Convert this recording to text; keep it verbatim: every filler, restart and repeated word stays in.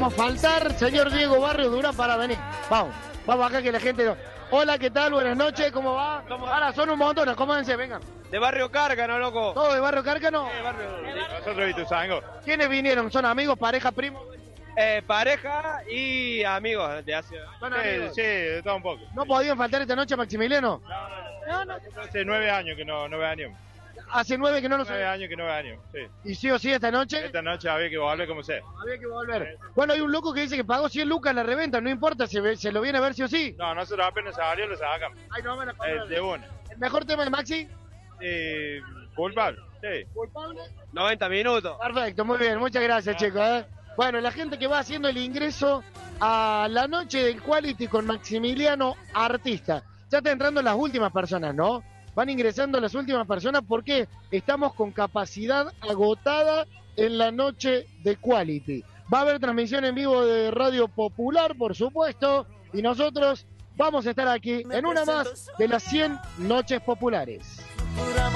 vamos a faltar, señor Diego Barrio Durán, para venir. Vamos, vamos acá que la gente... Hola, ¿qué tal? Buenas noches, ¿cómo va? ¿Cómo? Ahora son un montón, acomódense, vengan. De Barrio Cárcano, loco. ¿Todo de Barrio Cárcano? Sí, barrio... Nosotros y Tuzango. ¿Quiénes vinieron? ¿Son amigos, pareja, primos? Eh, pareja y amigos de hace... ¿Son Sí, amigos? sí, de todo un poco. ¿No podían faltar esta noche, Maximiliano? No, no. Hace nueve años que no, no veníamos. Hace nueve que no nos... Nueve años que no veníamos, sí. ¿Y sí o sí esta noche? Esta noche había que volver como sea. Había que volver. Bueno, hay un loco que dice que pagó cien lucas en la reventa, no importa, se, ve- se lo viene a ver sí o sí. No, nosotros apenas salió lo sacamos. Ay, no van a Eh, de una. ¿El mejor tema de Maxi? Eh, culpable, sí. ¿Culpable? noventa minutos. Perfecto, muy bien, muchas gracias, chicos. ¿eh? Bueno, la gente que va haciendo el ingreso a la noche del Quality con Maximiliano Artista. Ya está entrando las últimas personas, ¿no? Van ingresando las últimas personas porque estamos con capacidad agotada en la noche de Quality. Va a haber transmisión en vivo de Radio Popular, por supuesto, y nosotros vamos a estar aquí en una más de las cien noches populares.